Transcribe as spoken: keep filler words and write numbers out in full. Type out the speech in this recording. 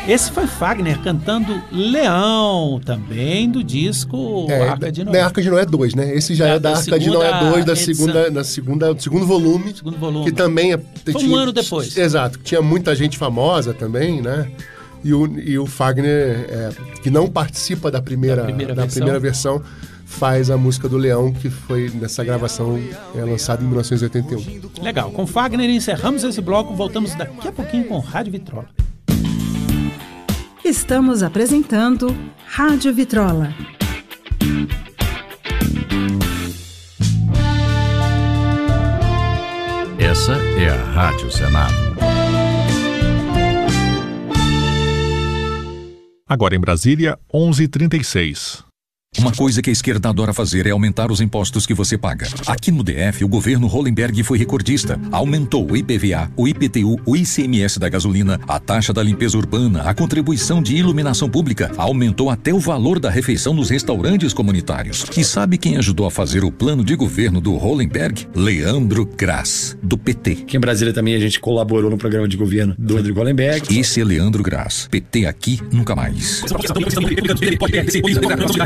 Esse foi Fagner cantando Leão, também do disco é, Arca de Noé. É Arca de Noé dois, né? Esse já é, é da, da Arca de Noé dois, da segunda, da segunda, do segundo volume. Segundo volume. Que também é... Foi tinha, um ano depois. Exato. Tinha muita gente famosa também, né? E o, e o Fagner, é, que não participa da primeira, da primeira da versão. primeira versão, faz a música do Leão, que foi nessa gravação é, lançada em mil novecentos e oitenta e um. Legal. Com Fagner encerramos esse bloco. Voltamos daqui a pouquinho com Rádio Vitrola. Estamos apresentando Rádio Vitrola. Essa é a Rádio Senado. Agora em Brasília, onze e trinta e seis. Uma coisa que a esquerda adora fazer é aumentar os impostos que você paga. Aqui no D F, o governo Hollenberg foi recordista. Aumentou o I P V A, o I P T U, o I C M S da gasolina, a taxa da limpeza urbana, a contribuição de iluminação pública. Aumentou até o valor da refeição nos restaurantes comunitários. E sabe quem ajudou a fazer o plano de governo do Hollenberg? Leandro Grass, do P T. Aqui em Brasília também a gente colaborou no programa de governo do Rodrigo Hollenberg. Esse é Leandro Grass. P T aqui, nunca mais.